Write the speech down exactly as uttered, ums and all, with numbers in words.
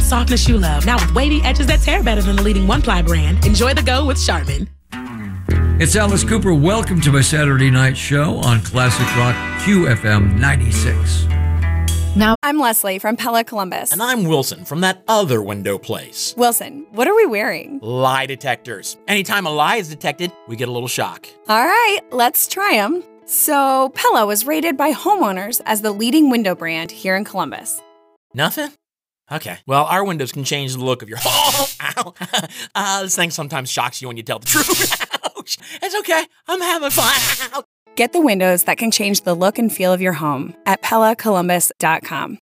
softness you love. Now with wavy edges that tear better than the leading one-ply brand. Enjoy the go with Charmin. It's Alice Cooper. Welcome to my Saturday night show on Classic Rock Q F M ninety-six. Now, I'm Leslie from Pella Columbus. And I'm Wilson from that other window place. Wilson, what are we wearing? Lie detectors. Anytime a lie is detected, we get a little shock. All right, let's try them. So, Pella was rated by homeowners as the leading window brand here in Columbus. Nothing? Okay. Well, our windows can change the look of your home. Ow. Uh, this thing sometimes shocks you when you tell the truth. Ouch. It's okay. I'm having fun. Get the windows that can change the look and feel of your home at Pella Columbus dot com.